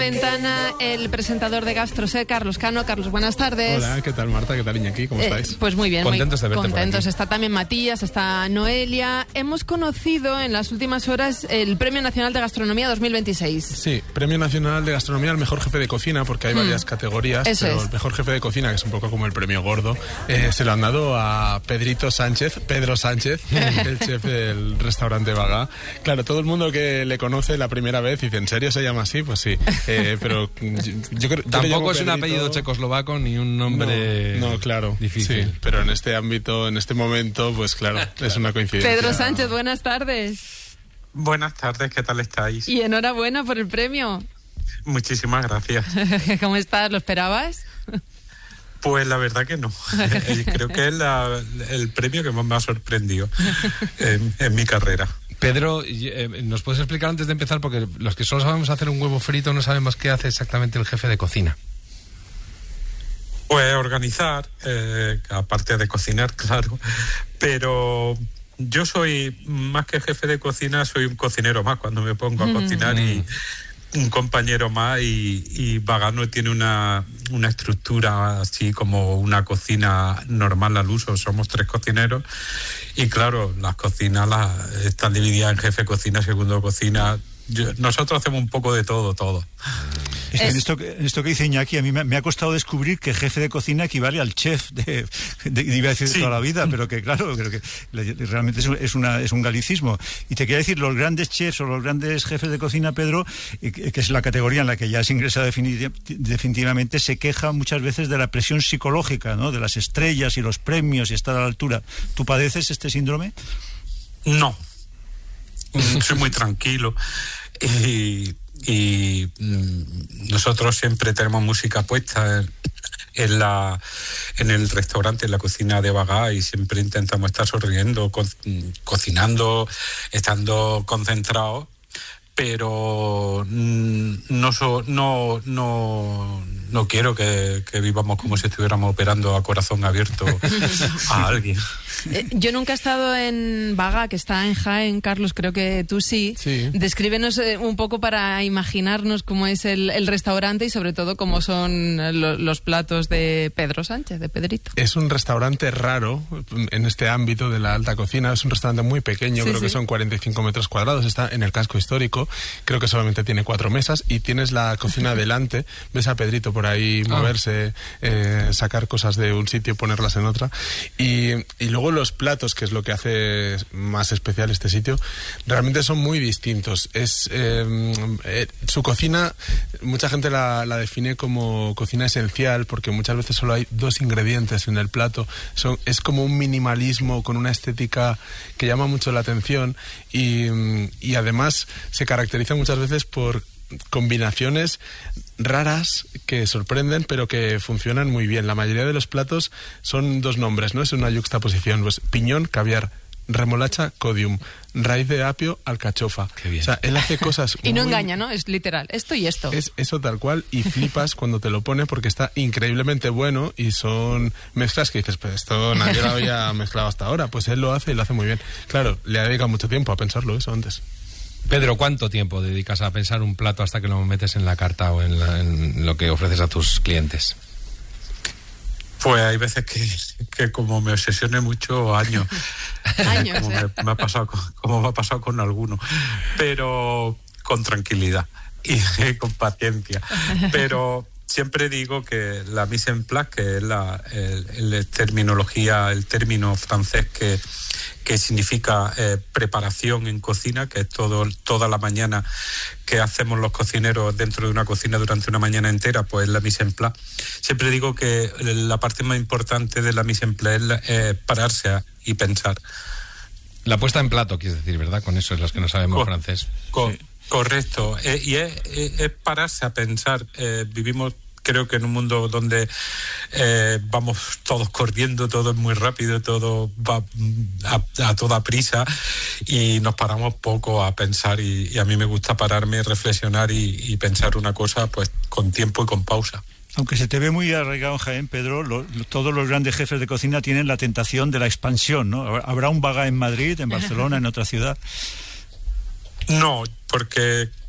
ventana el presentador de GastroSet, Carlos Cano. Carlos, buenas tardes. Hola, ¿qué tal Marta? ¿Qué tal Iñaki? ¿Cómo estáis? Pues muy bien. Contentos de verte contentos. por aquí. Está también Matías, está Noelia. Hemos conocido en las últimas horas el Premio Nacional de Gastronomía 2026. Sí, Premio Nacional de Gastronomía al mejor jefe de cocina, porque hay varias categorías, Eso pero es. el mejor jefe de cocina, que es un poco como el premio gordo, se lo han dado a Pedro Sánchez, el chef del restaurante Bagà. Claro, todo el mundo que le conoce la primera vez dice, ¿en serio se llama así? Pues sí, pero yo creo... Tampoco es un apellido checoslovaco ni un nombre No, claro, difícil. sí, pero en este ámbito, en este momento, pues claro, es una coincidencia. Pedro Sánchez, buenas tardes. Buenas tardes, ¿qué tal estáis? Y enhorabuena por el premio. Muchísimas gracias. ¿Cómo estás? ¿Lo esperabas? Pues la verdad que no. Creo que es el premio que más me ha sorprendido en mi carrera. Pedro, ¿nos puedes explicar antes de empezar? Porque los que solo sabemos hacer un huevo frito no sabemos qué hace exactamente el jefe de cocina. Pues organizar, aparte de cocinar, claro, pero yo soy, más que jefe de cocina, soy un cocinero más cuando me pongo a cocinar y un compañero más y Bagà tiene una estructura así como una cocina normal al uso. Somos 3 cocineros y claro, las cocinas están divididas en jefe de cocina, segundo de cocina. Nosotros hacemos un poco de todo. Es que en esto que dice Iñaki, a mí me ha costado descubrir que jefe de cocina equivale al chef iba a decir Sí. toda la vida, pero que claro, creo que realmente es un galicismo. Y te quería decir, los grandes chefs o los grandes jefes de cocina, Pedro, que es la categoría en la que ya se ingresa definitivamente, se queja muchas veces de la presión psicológica, ¿no? De las estrellas y los premios y estar a la altura. ¿Tú padeces este síndrome? No, soy muy tranquilo y nosotros siempre tenemos música puesta en el restaurante, en la cocina de Bagà, y siempre intentamos estar sonriendo, cocinando, estando concentrados, pero no quiero que vivamos como si estuviéramos operando a corazón abierto a alguien. Yo nunca he estado en Bagà, que está en Jaén, Carlos, creo que tú sí. Sí. Descríbenos un poco para imaginarnos cómo es el restaurante y sobre todo cómo son los platos de Pedro Sánchez, de Pedrito. Es un restaurante raro en este ámbito de la alta cocina. Es un restaurante muy pequeño, Sí, creo que sí. son 45 metros cuadrados. Está en el casco histórico. Creo que solamente tiene 4 mesas y tienes la cocina delante. Ves a Pedrito por ahí moverse, sacar cosas de un sitio, ponerlas en otra. Y luego los platos, que es lo que hace más especial este sitio, realmente son muy distintos. Su cocina, mucha gente la define como cocina esencial, porque muchas veces solo hay 2 ingredientes en el plato. Es como un minimalismo con una estética que llama mucho la atención y además se caracteriza muchas veces por combinaciones raras que sorprenden, pero que funcionan muy bien. La mayoría de los platos son 2 nombres, ¿no? Es una yuxtaposición. Pues piñón, caviar; remolacha, codium; raíz de apio, alcachofa. Qué bien. O sea, él hace cosas Y no muy... engaña, ¿no? Es literal, esto y esto. Es eso tal cual, y flipas cuando te lo pone porque está increíblemente bueno y son mezclas que dices, pues esto nadie lo había mezclado hasta ahora. Pues él lo hace y lo hace muy bien. Claro, le ha dedicado mucho tiempo a pensarlo eso antes. Pedro, ¿cuánto tiempo dedicas a pensar un plato hasta que lo metes en la carta o en lo que ofreces a tus clientes? Pues hay veces que como me obsesione mucho, años. Años, como me ha pasado con algunos. Pero con tranquilidad y con paciencia. Pero siempre digo que la mise en place, que es la terminología, el término francés que significa preparación en cocina, que es toda la mañana que hacemos los cocineros dentro de una cocina durante una mañana entera, pues la mise en place. Siempre digo que la parte más importante de la mise en place es pararse y pensar. La puesta en plato, quieres decir, ¿verdad? Con eso es los que no sabemos francés. Correcto. Y es pararse a pensar. Vivimos, creo que en un mundo donde vamos todos corriendo, todo es muy rápido, todo va a toda prisa y nos paramos poco a pensar y a mí me gusta pararme, reflexionar y pensar una cosa pues con tiempo y con pausa. Aunque se te ve muy arraigado en Jaén, Pedro, todos los grandes jefes de cocina tienen la tentación de la expansión, ¿no? ¿Habrá un Bagà en Madrid, en Barcelona, en otra ciudad? No, porque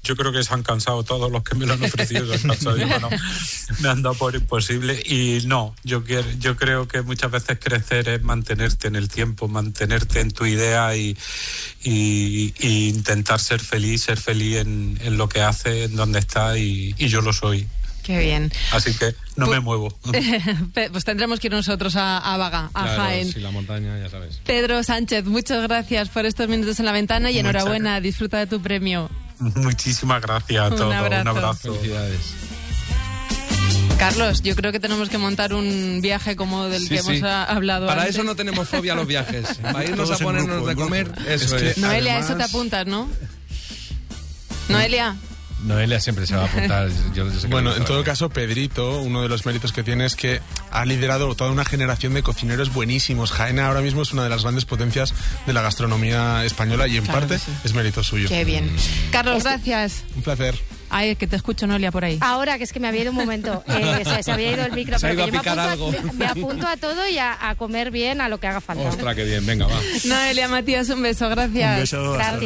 yo creo que se han cansado todos los que me lo han ofrecido, se han cansado. Yo, bueno, me han dado por imposible. Y no, yo creo que muchas veces crecer es mantenerte en el tiempo, mantenerte en tu idea y intentar ser feliz en lo que haces, en donde estás, y yo lo soy. Qué bien. Así que no me muevo. Pues tendremos que ir nosotros a Baga, a Jaén. Sí, la montaña, ya sabes. Pedro Sánchez, muchas gracias por estos minutos en la ventana y enhorabuena, disfruta de tu premio. Muchísimas gracias a todos. Un abrazo. Felicidades. Carlos, yo creo que tenemos que montar un viaje como del que hemos hablado Para antes. eso no tenemos fobia a los viajes. Para irnos Todos a ponernos en grupo, de comer, eso es es. que Noelia, además... eso te apuntas, ¿no? Noelia. Noelia siempre se va a apuntar. Yo sé que Bueno, en todo caso, Pedrito, uno de los méritos que tiene es que ha liderado toda una generación de cocineros buenísimos. Jaén ahora mismo es una de las grandes potencias de la gastronomía española y en parte es mérito suyo. Qué bien. Carlos, gracias. Un placer. Ay, que te escucho, Noelia, por ahí. Ahora, que es que me había ido un momento, se había ido el micro, Se ha pero ido que a yo picar algo. me apunto a todo y a comer bien, a lo que haga falta. Ostras, qué bien, venga, va. Noelia, Matías, un beso, gracias. Un beso. Gracias.